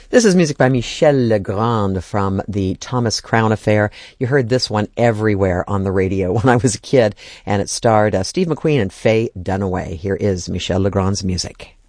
This is music by Michel Legrand from the Thomas Crown Affair. You heard this one everywhere on the radio when I was a kid, and it starred Steve McQueen and Faye Dunaway. Here is Michel Legrand's music.